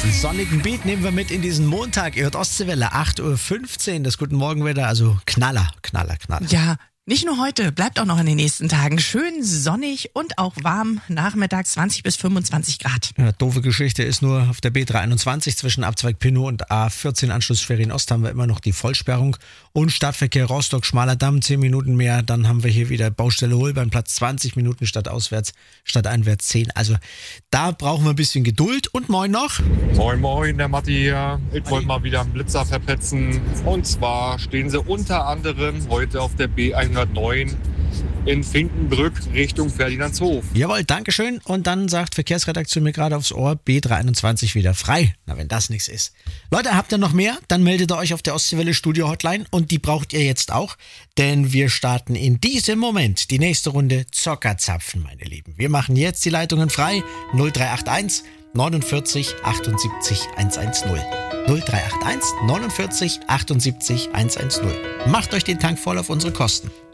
Sonnigen Beat nehmen wir mit in diesen Montag. Ihr hört Ostseewelle, 8.15 Uhr. Das Guten Morgenwetter, also Knaller. Ja, nicht nur heute, bleibt auch noch in den nächsten Tagen schön sonnig und auch warm. Nachmittags 20 bis 25 Grad. Ja, doofe Geschichte ist nur, auf der B321 zwischen Abzweig Pinnow und A14 Anschluss Schwerin Ost haben wir immer noch die Vollsperrung. Und Stadtverkehr Rostock, Schmaler Damm, 10 Minuten mehr. Dann haben wir hier wieder Baustelle Holbein-Platz, 20 Minuten stadteinwärts 10. Also da brauchen wir ein bisschen Geduld. Und moin noch. Moin, der Matti hier. Ich wollte mal wieder einen Blitzer verpetzen. Und zwar stehen sie unter anderem heute auf der B109 in Finkenbrück Richtung Ferdinandshof. Jawohl, Dankeschön. Und dann sagt Verkehrsredaktion mir gerade aufs Ohr, B321 wieder frei. Na, wenn das nichts ist. Leute, habt ihr noch mehr? Dann meldet ihr euch auf der Ostseewelle Studio Hotline und die braucht ihr jetzt auch, denn wir starten in diesem Moment die nächste Runde Zockerzapfen, meine Lieben. Wir machen jetzt die Leitungen frei. 0381 49 78 110. 0381 49 78 110. Macht euch den Tank voll auf unsere Kosten.